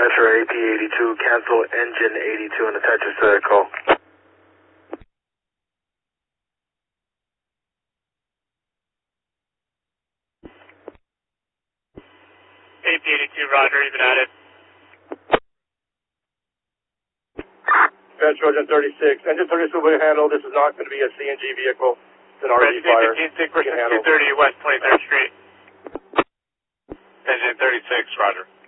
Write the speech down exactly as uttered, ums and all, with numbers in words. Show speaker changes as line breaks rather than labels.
Metro A P eighty-two, cancel engine eighty-two and attaches to that call.
A P eighty-two, roger, even at it.
Metro Engine thirty-six. Engine thirty-six will be handled. This is not going to be a C N G vehicle. It's an R V fire.
fifteen six, two thirty West twenty-third Street.
Engine thirty-six, roger.